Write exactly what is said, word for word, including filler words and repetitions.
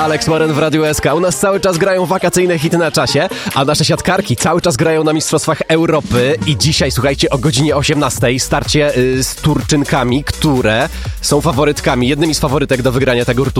Alex Moren w Radiu S K. U nas cały czas grają wakacyjne hity na czasie, a nasze siatkarki cały czas grają na Mistrzostwach Europy i dzisiaj, słuchajcie, o godzinie osiemnastej starcie y, z Turczynkami, które są faworytkami, jednymi z faworytek do wygrania tego